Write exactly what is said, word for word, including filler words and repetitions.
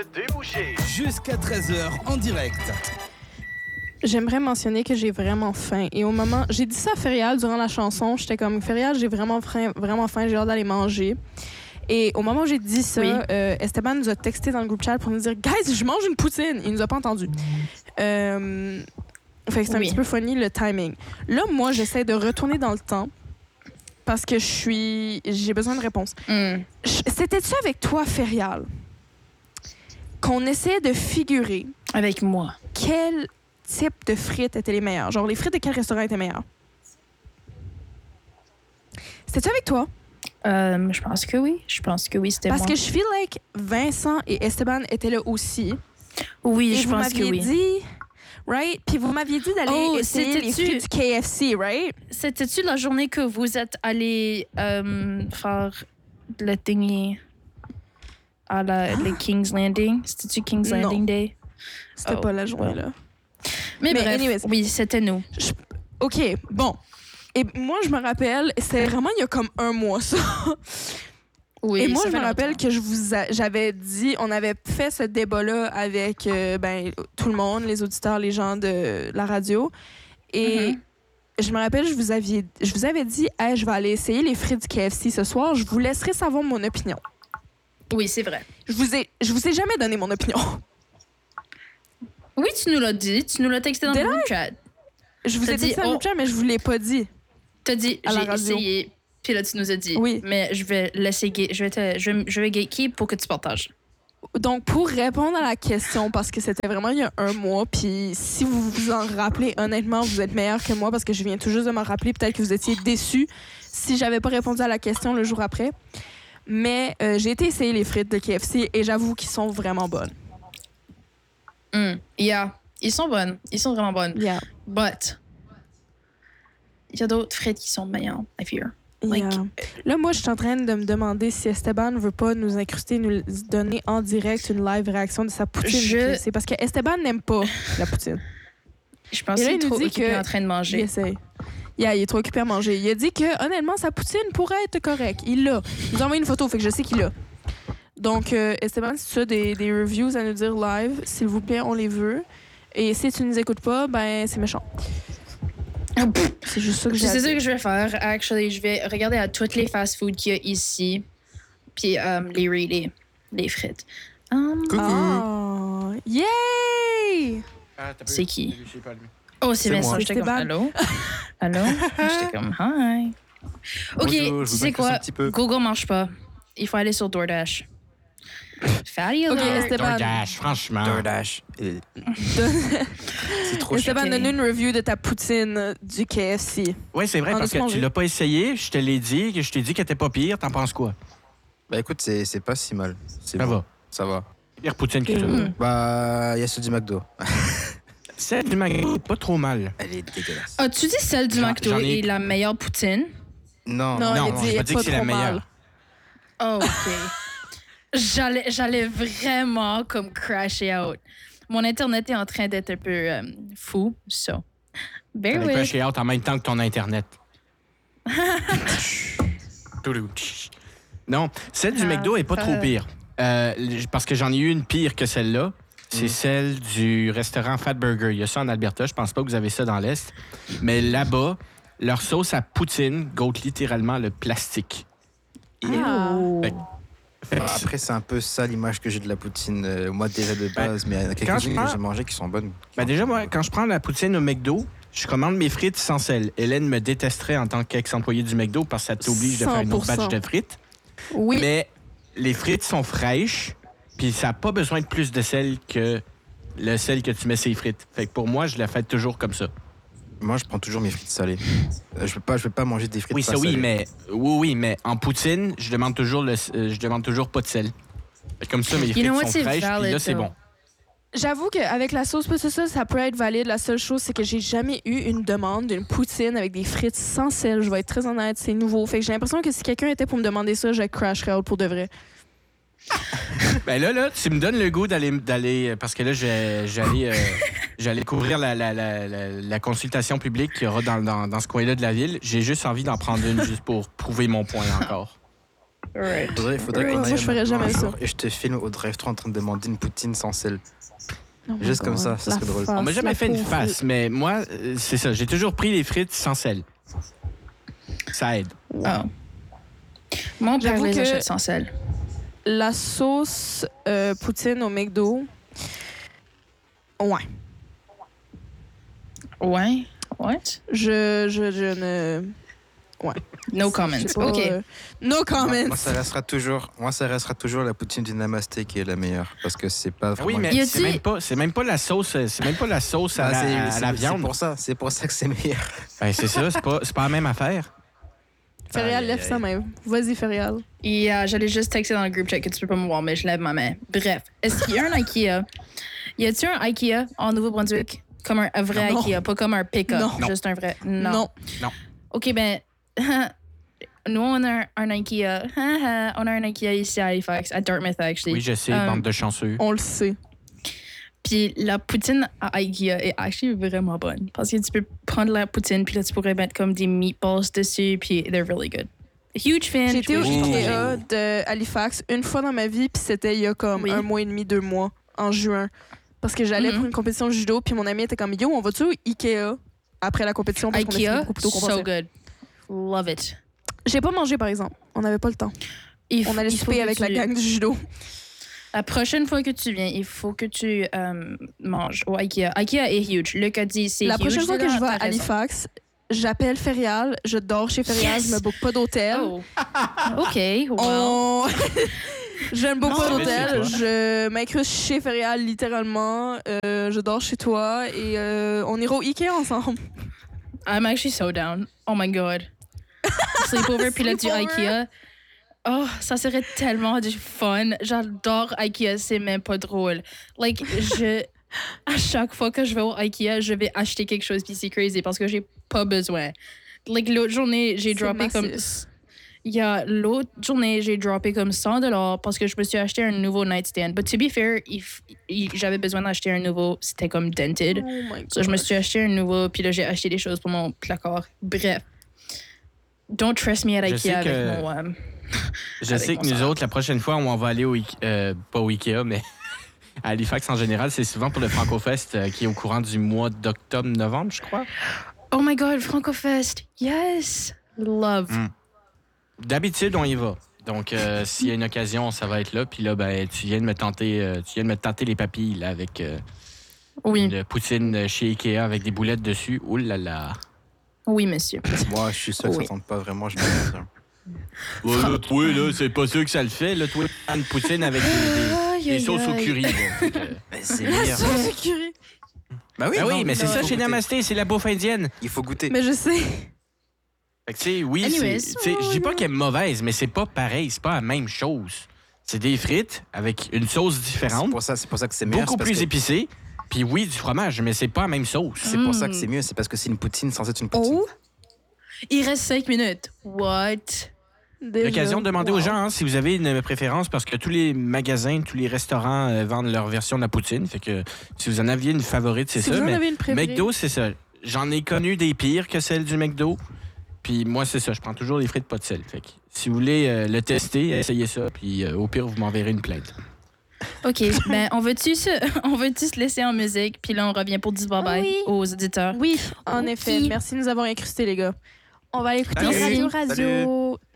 débouché. Jusqu'à treize heures en direct. J'aimerais mentionner que j'ai vraiment faim. Et au moment... J'ai dit ça à Ferial durant la chanson. J'étais comme, Ferial, j'ai vraiment faim, vraiment faim, j'ai hâte d'aller manger. Et au moment où j'ai dit ça, oui. euh, Esteban nous a texté dans le groupe chat pour nous dire « Guys, je mange une poutine! » Il nous a pas entendu. Euh... Fait que c'est oui. un petit peu funny, le timing. Là, moi, j'essaie de retourner dans le temps parce que je suis... J'ai besoin de réponse. Mm. C'était-tu avec toi, Ferial, qu'on essayait de figurer... Avec moi. Quel type de frites étaient les meilleures? Genre, les frites de quel restaurant étaient meilleures? C'était-tu avec toi? Euh, je pense que oui. Je pense que oui, c'était Parce moi. Parce que je feel like Vincent et Esteban étaient là aussi. Oui, et je pense que oui. Vous m'aviez dit... Right? Puis vous m'aviez dit d'aller oh, essayer les frites du K F C, right? C'était-tu la journée que vous êtes allés euh, faire le thingy à la, le King's Landing? C'était-tu King's non. Landing Day? C'était oh, pas la journée-là. Mais, Mais bref, anyways, oui, c'était nous. Je... OK, bon. Et moi, je me rappelle, c'est vraiment il y a comme un mois, ça. Oui, et moi, je me rappelle que je vous a... j'avais dit, on avait fait ce débat-là avec euh, ben, tout le monde, les auditeurs, les gens de la radio. Et mm-hmm. je me rappelle, je vous, aviez... je vous avais dit, hey, je vais aller essayer les frites du K F C ce soir. Je vous laisserai savoir mon opinion. Oui, c'est vrai. Je vous ai, je vous ai jamais donné mon opinion. Oui, tu nous l'as dit. Tu nous l'as texté dans Did le groupe chat. Je vous T'as ai dit texté dans le groupe chat, mais je vous l'ai pas dit. T'as dit, j'ai essayé. Puis là, tu nous as dit, oui. mais je vais laisser, je vais, te, je vais, je vais gatekeep pour que tu partages. Donc, pour répondre à la question, parce que c'était vraiment il y a un mois, puis si vous vous en rappelez, honnêtement, vous êtes meilleur que moi parce que je viens tout juste de m'en rappeler. Peut-être que vous étiez déçus si j'avais pas répondu à la question le jour après. Mais euh, j'ai été essayer les frites de K F C et j'avoue qu'ils sont vraiment bonnes. Mm. Yeah, ils sont bonnes. Ils sont vraiment bonnes. Yeah. But, il y a d'autres frites qui sont meilleures, I fear. Like... Yeah. Là, moi, je suis en train de me demander si Esteban ne veut pas nous incruster, nous donner en direct une live réaction de sa poutine. Je... C'est parce que Esteban n'aime pas la poutine. Je pense qu'il est trop occupé que... en train de manger. Il essaie. Yeah, il est trop occupé à manger. Il a dit que, honnêtement, sa poutine pourrait être correcte. Il l'a. Il nous a envoyé une photo, fait que je sais qu'il l'a. Donc, euh, Esteban, si tu as des, des reviews à nous dire live, s'il vous plaît, on les veut. Et si tu ne nous écoutes pas, ben, c'est méchant. C'est juste ça que j'ai C'est ça que je vais faire. Actually, je vais regarder à toutes les fast-foods qu'il y a ici, puis um, les rater, les frites. Um, Coucou! Oh, yay! Ah, c'est qui? Oh, c'est Vincent. J'étais comme, allô? Allô? J'étais comme, hi. OK, Bonjour, tu sais quoi? Google marche pas. Il faut aller sur DoorDash. Fatty alert. OK, Esteban. DoorDash, franchement. DoorDash. C'est trop Esteban, donne une review de ta poutine du K F C. Oui, c'est vrai, en parce que manger. Tu l'as pas essayé. Je te l'ai dit, que je t'ai dit qu'elle était pas pire. T'en penses quoi? Bah écoute, c'est, c'est pas si mal. C'est ça bon. va. Ça va. Pire poutine que mmh. tu Bah, il y a celle du McDo. Celle du McDo est pas trop mal. Elle est dégueulasse. As-tu dit celle du j'en, McDo j'en ai... est la meilleure poutine? Non, non, non, non non je pas dit que c'est la meilleure. Mal. Oh, OK. J'allais, j'allais vraiment comme crasher out. Mon Internet est en train d'être un peu um, fou, so. Bear with. Crasher out en même temps que ton Internet. Non, celle du McDo est pas trop pire. Euh, parce que j'en ai eu une pire que celle-là. C'est mm. celle du restaurant Fat Burger. Il y a ça en Alberta. Je pense pas que vous avez ça dans l'Est. Mais là-bas, leur sauce à poutine goûte littéralement le plastique. Ah. Fait, Bah, après, c'est un peu ça l'image que j'ai de la poutine. Euh, moi, déjà de base, ben, mais il y a quelques-unes prends... que j'ai mangées qui sont bonnes. Ben, déjà, moi, quand je prends la poutine au McDo, je commande mes frites sans sel. Hélène me détesterait en tant qu'ex-employée du McDo parce que ça t'oblige de faire une autre batch de frites. Oui. Mais les frites sont fraîches, puis ça n'a pas besoin de plus de sel que le sel que tu mets sur les frites. Fait que pour moi, je la fais toujours comme ça. Moi, je prends toujours mes frites salées. Euh, je ne peux, peux pas manger des frites oui, pas ça, salées. Oui, mais oui, oui, mais en poutine, je demande toujours le, euh, je demande toujours pas de sel. Comme ça, mes frites you know sont fraîches, puis là, c'est bon. J'avoue qu'avec la sauce, ça, ça, ça peut être valide. La seule chose, c'est que j'ai jamais eu une demande d'une poutine avec des frites sans sel. Je vais être très honnête, c'est nouveau. Fait que j'ai l'impression que si quelqu'un était pour me demander ça, je crasherais out pour de vrai. Ben là, là, tu me donnes le goût d'aller, d'aller parce que là, j'ai, j'allais, euh, j'allais couvrir la, la, la, la, la consultation publique qu'il y aura dans, dans, dans ce coin-là de la ville. J'ai juste envie d'en prendre une juste pour prouver mon point encore. Right. Faudrait, faudrait ouais, qu'on moi, je ferais jamais ça. Et je te filme au drive-thru en train de demander une poutine sans sel. Oh Juste comme ça, ça serait drôle. On m'a jamais fait une face, mais moi, c'est ça. J'ai toujours pris les frites sans sel. Ça aide. Oh. Mon père les achète sans sel. La sauce euh, poutine au McDo, ouais. Ouais? What? Je, je, je ne... Ouais. No comments. Pas, OK. Euh, no comments. Moi, moi, ça restera toujours, moi, ça restera toujours la poutine du Namasté qui est la meilleure. Parce que c'est pas vraiment... Oui, mais c'est même pas, c'est même pas la sauce, c'est même pas la sauce à, ah, la, à la viande. C'est pour ça, c'est pour ça que c'est meilleur. Ben, c'est ça, c'est pas, c'est pas la même affaire. Ferial, lève sa main. Vas-y, Ferial. Et euh, j'allais juste texter dans le group chat que tu peux pas me voir, mais je lève ma main. Bref, est-ce qu'il y a un IKEA? Y a-t-il un IKEA en Nouveau-Brunswick? Comme un, un vrai non. IKEA, pas comme un pick-up. Non. Juste un vrai. Non. Non. non. OK, ben, nous, on a un IKEA. On a un IKEA ici à Halifax, à Dartmouth, actually. Oui, je sais, um, bande de chanceux. On le sait. Puis la poutine à IKEA est actually vraiment bonne. Parce que tu peux prendre la poutine, puis là, tu pourrais mettre comme des meatballs dessus, puis they're really good. Huge fan. J'ai été au IKEA de Halifax une fois dans ma vie, puis c'était il y a comme oui. un mois et demi, deux mois, en juin. Parce que j'allais mm-hmm. pour une compétition de judo, puis mon ami était comme, yo, on va-tu au IKEA après la compétition? Parce IKEA, qu'on a beaucoup plus tôt qu'on so pensait. good. Love it. J'ai pas mangé, par exemple. On n'avait pas le temps. Il on allait souper avec tu... la gang du judo. La prochaine fois que tu viens, il faut que tu euh, manges au IKEA. IKEA est huge. Luc a dit c'est La huge. prochaine fois que je vais à Halifax, j'appelle Ferial, je dors chez Ferial, yes. je me book pas d'hôtel. Oh. OK. Wow. On... je ne book pas d'hôtel, je m'incruste chez Ferial littéralement, euh, je dors chez toi et euh, on ira au IKEA ensemble. I'm actually so down. Oh my God. Sleepover puis là du IKEA. Oh, ça serait tellement du fun. J'adore IKEA, c'est même pas drôle. Like, je... À chaque fois que je vais au IKEA, je vais acheter quelque chose puis c'est crazy parce que j'ai pas besoin. Like, l'autre journée, j'ai droppé comme... Il y a l'autre journée, j'ai droppé comme cent dollars parce que je me suis acheté un nouveau nightstand. But to be fair, if, if j'avais besoin d'acheter un nouveau, c'était comme dented. Oh my God. So, je me suis acheté un nouveau puis là, j'ai acheté des choses pour mon placard. Bref. Don't trust me at IKEA avec que... mon... Um... Je sais que nous salaire. autres, la prochaine fois, on va aller au Ikea, euh, pas au Ikea, mais à Halifax en général, c'est souvent pour le FrancoFest euh, qui est au courant du mois d'octobre-novembre, je crois. Oh my God, FrancoFest! Yes! Love! Mm. D'habitude, on y va. Donc, euh, s'il y a une occasion, ça va être là. Puis là, ben, tu viens de me tenter, euh, tu viens de me tenter les papilles là, avec euh, oui. une poutine chez Ikea avec des boulettes dessus. Ouh là là! Oui, monsieur. Moi, je suis sûr que oui. ça tente pas vraiment. Je me dis ça. Ouais, là, toi, là, c'est pas sûr que ça le fait. Là, toi, une poutine avec des, des, des sauces au curry. Donc, euh... ben, c'est meilleur. Sauce au curry. Ben oui, ben oui non, mais c'est non, ça chez Namasté, c'est la bouffe indienne. Il faut goûter. Mais je sais. Fait que, tu sais, oui, Anyways, c'est, oh, je dis pas qu'elle est mauvaise, mais c'est pas pareil, c'est pas la même chose. C'est des frites avec une sauce différente. C'est pour ça, c'est pour ça que c'est meilleur. Beaucoup plus que... épicé. Puis oui, du fromage, mais c'est pas la même sauce. C'est mm. pour ça que c'est mieux, c'est parce que c'est une poutine sans être une poutine. Oh. Il reste cinq minutes. What? Déjà. L'occasion de demander wow. aux gens hein, si vous avez une préférence, parce que tous les magasins, tous les restaurants euh, vendent leur version de la poutine. Fait que si vous en aviez une favorite, c'est si ça. Vous en mais avez une préférée. McDo, c'est ça. J'en ai connu des pires que celles du McDo. Puis moi, c'est ça. Je prends toujours des frites pas de sel. Fait que si vous voulez euh, le tester, essayez ça. Puis euh, au pire, vous m'enverrez une plainte. OK. Ben, on veut-tu se, on veut-tu se laisser en musique? Puis là, on revient pour dire bye-bye oui. aux auditeurs. Oui, en okay. effet. Merci de nous avoir incrustés, les gars. On va aller écouter Radio Radio.